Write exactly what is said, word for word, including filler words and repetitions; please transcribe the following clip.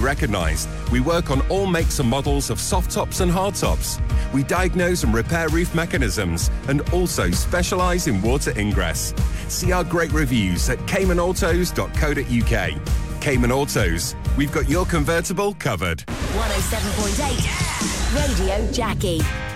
recognised. We work on all makes and models of soft tops and hard tops. We diagnose and repair roof mechanisms and also specialise in water ingress. See our great reviews at cayman autos dot co dot U K. Cayman Autos, we've got your convertible covered. one oh seven point eight Radio Jackie.